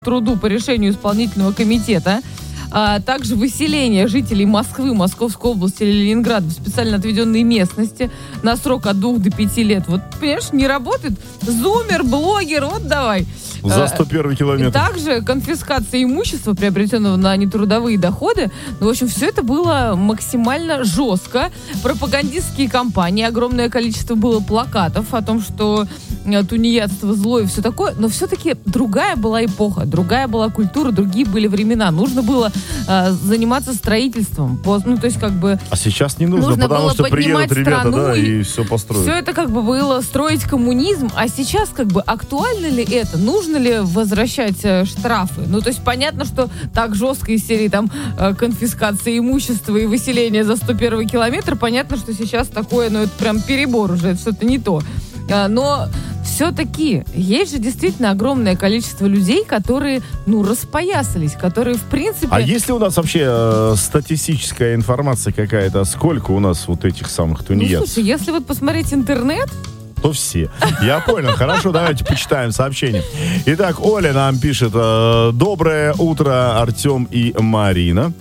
труду по решению исполнительного комитета, также выселение жителей Москвы, Московской области или Ленинграда в специально отведенные местности на срок от 2 до 5 лет. Вот, понимаешь, не работает. Зумер, блогер, вот давай. За 101 километр. Также конфискация имущества, приобретенного на нетрудовые доходы. Ну, в общем, все это было максимально жестко. Пропагандистские кампании, огромное количество было плакатов о том, что тунеядство зло и все такое. Но все-таки другая была эпоха, другая была культура, другие были времена. Нужно было заниматься строительством. Ну, то есть, как бы... А сейчас не нужно, потому что приедут ребята, да, и все построят. Все это как бы было строить коммунизм. А сейчас как бы актуально ли это? Нужно ли возвращать штрафы? Ну, то есть, понятно, что так жестко из серии там конфискация имущества и выселение за 101 километр. Понятно, что сейчас такое, ну, это прям перебор уже, это что-то не то. Но все-таки есть же действительно огромное количество людей, которые, ну, распоясались, которые, в принципе... А есть ли у нас вообще статистическая информация какая-то? Сколько у нас вот этих самых тунеядцев? Ну, слушай, если вот посмотреть интернет... То все. Я понял. Хорошо, давайте почитаем сообщение. Итак, Оля нам пишет. Доброе утро, Артем и Марина.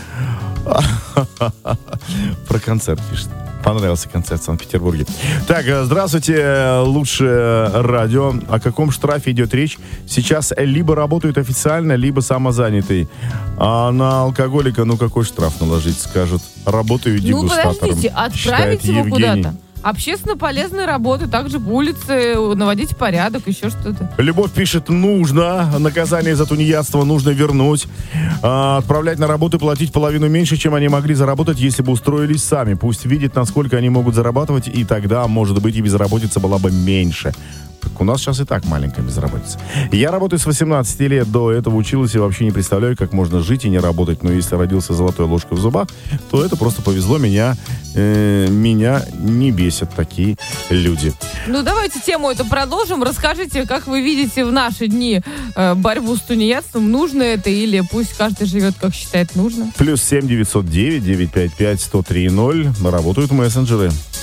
Про концерт пишет. Понравился концерт в Санкт-Петербурге. Так, здравствуйте, лучшее радио. О каком штрафе идет речь? Сейчас либо работают официально, либо самозанятый. А на алкоголика, ну, какой штраф наложить, скажут. Работаю дегустатором. Ну, подождите, отправить его куда-то. Общественно полезные работы, также по улице, наводить порядок, еще что-то. Любовь пишет, нужно, наказание за тунеядство нужно вернуть. Отправлять на работу, платить половину меньше, чем они могли заработать, если бы устроились сами. Пусть видят, насколько они могут зарабатывать, и тогда, может быть, и безработица была бы меньше. Так у нас сейчас и так маленькая безработица. Я работаю с 18 лет, до этого училась и вообще не представляю, как можно жить и не работать. Но если родился золотой ложкой в зубах, то это просто повезло. Меня не бесят такие люди. Ну, давайте тему эту продолжим. Расскажите, как вы видите в наши дни борьбу с тунеядством. Нужно это или пусть каждый живет, как считает нужно? +7 909 955 103 0. Работают мессенджеры.